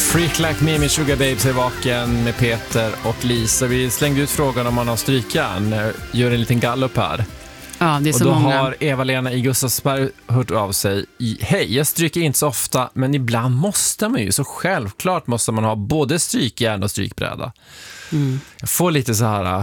Freak Like Me med Sugar Babes är vaken med Peter och Lisa. Vi slängde ut frågan om man har strykjärn. Gör en liten gallup här. Ja, det är så och då många. har Eva-Lena i Gustavsberg hört av sig. Hej, jag stryker inte så ofta, men ibland måste man ju. Så självklart måste man ha både strykjärn och strykbräda. Jag får lite så här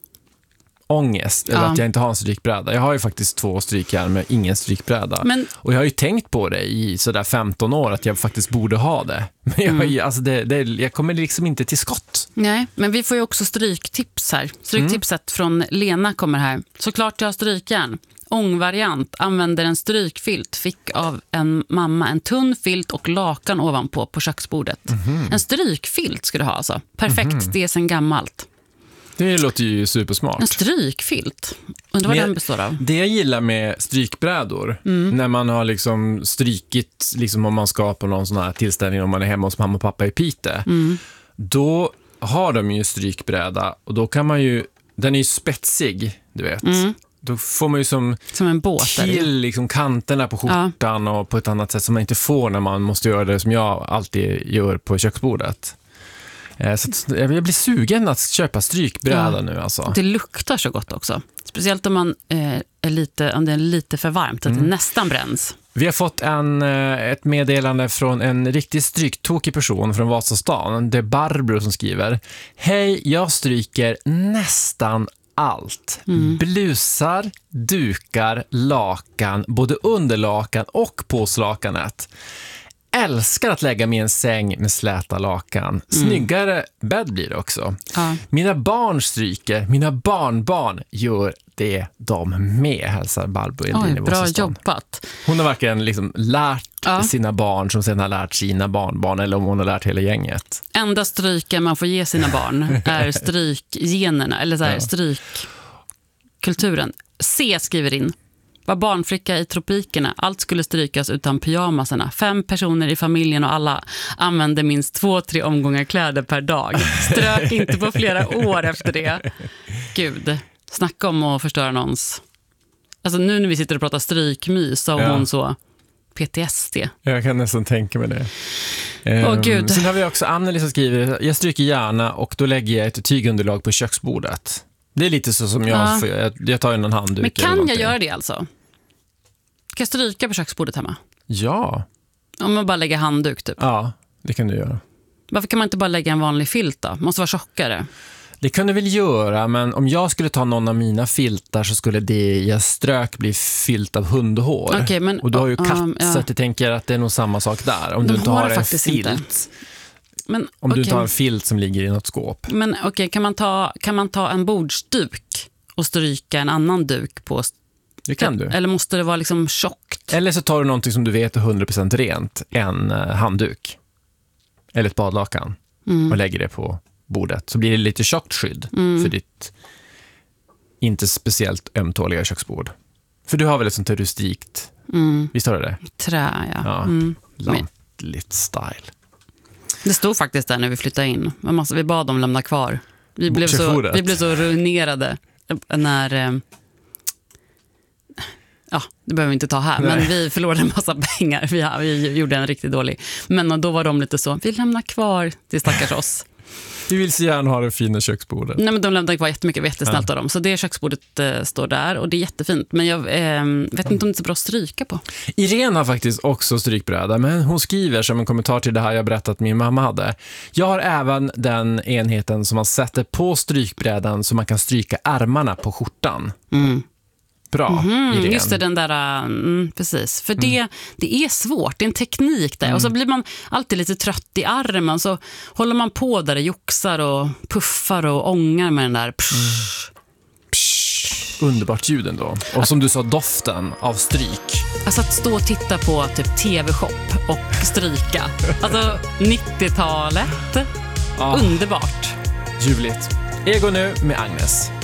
ångest över att jag inte har en strykbräda. Jag har ju faktiskt 2 strykjärn med ingen strykbräda. Och jag har ju tänkt på det i sådär 15 år att jag faktiskt borde ha det. Men jag kommer liksom inte till skott. Nej, men vi får ju också stryktips här. Stryktipset från Lena kommer här. Såklart jag har strykjärn. Ångvariant, använder en strykfilt, fick av en mamma en tunn filt och lakan ovanpå på köksbordet. En strykfilt ska du ha alltså. Perfekt, det är sen gammalt. Det låter ju supersmart. En strykfilt. Undrar vad den består av. Det jag gillar med strykbrädor, när man har liksom strykit, liksom om man ska på någon sån här tillställning, om man är hemma hos mamma och pappa i Pite, då har de ju strykbräda och då kan man ju, den är ju spetsig, du vet. Då får man ju som en båt till liksom kanterna på skjortan och på ett annat sätt som man inte får när man måste göra det som jag alltid gör på köksbordet. Så jag blir sugen att köpa strykbräda nu alltså. Det luktar så gott också. Speciellt om man om det är lite för varmt, att det nästan bränns. Vi har fått ett meddelande från en riktigt stryktokig person från Vasastan. Det är Barbro som skriver: hej, jag stryker nästan allt. Blusar, dukar, lakan, både underlakan och påslakanet. Älskar att lägga mig i en säng med släta lakan. Snyggare bädd blir det också. Mina barn stryker, mina barnbarn gör det de med, hälsar Barbro Elin i bra Vasastan. jobbat. Hon har verkligen liksom lärt sina barn som sedan har lärt sina barnbarn, eller om hon har lärt hela gänget. Enda stryken man får ge sina barn är strykgenerna, eller så här, strykkulturen. C skriver in: var barnflicka i tropikerna. Allt skulle strykas utan pyjamaserna. 5 personer i familjen och alla använde minst 2-3 omgångar kläder per dag. Strök inte på flera år efter det. Gud, snacka om att förstöra någons. Alltså nu när vi sitter och pratar strykmys så hon så PTSD. Jag kan nästan tänka mig det. Gud. Sen har vi också Anneli som skriver: jag stryker gärna och då lägger jag ett tygunderlag på köksbordet. Det är lite så som jag tar en handduk. Men kan jag göra det alltså? Kan jag stryka på köksbordet hemma? Ja. Om man bara lägger handduk typ? Ja, det kan du göra. Varför kan man inte bara lägga en vanlig filt då? Måste vara tjockare. Det kan du väl göra, men om jag skulle ta någon av mina filtar så skulle det jag strök bli fyllt av hundhår. Okay, men, och du har ju katt, så att jag tänker att det är nog samma sak där. Om du inte har en filt. Men, om du inte har en filt som ligger i något skåp. Men kan man ta en bordsduk och stryka en annan duk på? Det kan du. Eller måste det vara liksom tjockt? Eller så tar du någonting som du vet är 100% rent, en handduk eller ett badlakan och lägger det på bordet. Så blir det lite tjockt skydd för ditt inte speciellt ömtåliga köksbord. För du har väl ett sånt här rustikt, visst har du det? Trä, ja. Lantligt style. Det stod faktiskt där när vi flyttade in. Vi bad dem lämna kvar. Vi blev så ruinerade när... det behöver vi inte ta här. Nej. Men vi förlorade en massa pengar. Vi gjorde en riktigt dålig. Men då var de lite så: vi lämnar kvar till stackars oss. Vi vill så gärna ha det fina köksbordet. Nej, men de lämnade kvar jättemycket. Det var jättesnällt av dem. Så det köksbordet står där och det är jättefint. Men jag vet inte om det är så bra att stryka på. Irene har faktiskt också strykbräda, men hon skriver som en kommentar till det här jag berättat att min mamma hade: jag har även den enheten som man sätter på strykbrädan så man kan stryka ärmarna på skjortan. Bra, Irene. Just det, den där, precis. För det är svårt, det är en teknik där. Och så blir man alltid lite trött i armen, så håller man på där och joxar och puffar och ångar med den där. Underbart ljud ändå. Och som du sa, doften av stryk. Alltså att stå och titta på typ TV-shop och stryka. Alltså 90-talet. Underbart. Ljuvligt. Ego nu med Agnes.